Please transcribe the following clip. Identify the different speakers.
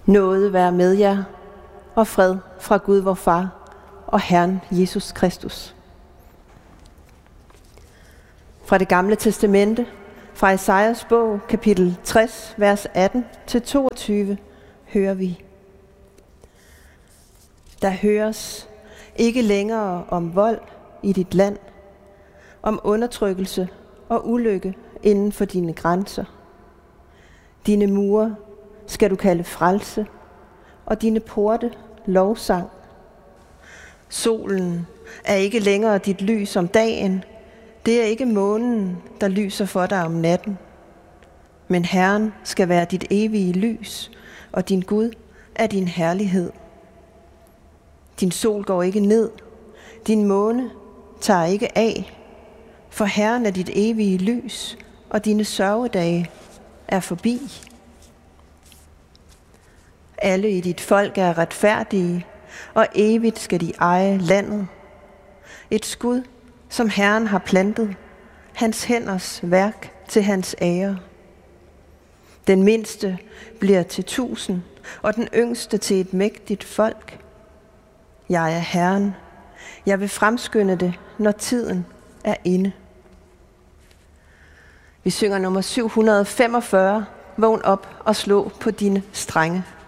Speaker 1: Nåde være med jer, og fred fra Gud vor Far og Herren Jesus Kristus. Fra det gamle testamente, fra Esajas bog, kapitel 60, vers 18-22, hører vi: Der høres ikke længere om vold i dit land, om undertrykkelse og ulykke inden for dine grænser. Dine mure skal du kalde frelse, og dine porte lovsang. Solen er ikke længere dit lys om dagen, det er ikke månen, der lyser for dig om natten. Men Herren skal være dit evige lys, og din Gud er din herlighed. Din sol går ikke ned, din måne tager ikke af, for Herren er dit evige lys, og dine sørgedage er forbi. Alle i dit folk er retfærdige, og evigt skal de eje landet. Et skud, som Herren har plantet, hans hænders værk til hans ære. Den mindste bliver til 1000, og den yngste til et mægtigt folk. Jeg er Herren. Jeg vil fremskynde det, når tiden er inde. Vi synger nummer 745. Vågn op og slå på dine strenge.